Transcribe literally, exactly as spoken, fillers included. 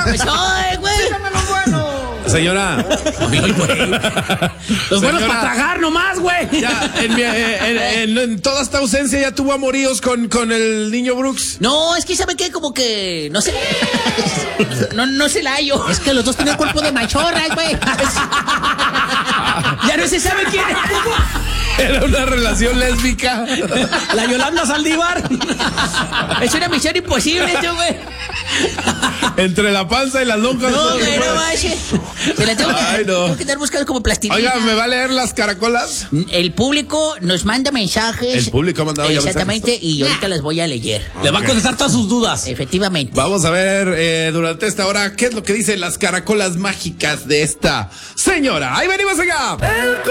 ¡Ay, güey! ¡Dígame lo bueno! Señora. Ay, güey. Los buenos para tragar nomás, güey. Ya, en, mi, en, en, en toda esta ausencia ya tuvo amoríos con, con el niño Brooks. No, es que ¿sabe qué? Como que, no sé. No, no se la hallo. Es que los dos tienen cuerpo de machorras, güey. Ya no se sabe quién es. Era una relación lésbica. La Yolanda Saldívar. Es una misión imposible, yo, güey. Entre la panza y las lonjas. No, güey, no vaya. Se la tengo que, Ay, no. tengo que estar buscando como plastilina. Oiga, ¿me va a leer las caracolas? El público nos manda mensajes. El público ha mandado ya Exactamente, mensajes. y ahorita las voy a leer. Le va a contestar todas sus dudas. Efectivamente. Vamos a ver eh, durante esta hora qué es lo que dicen las caracolas mágicas de esta señora. Ahí venimos acá.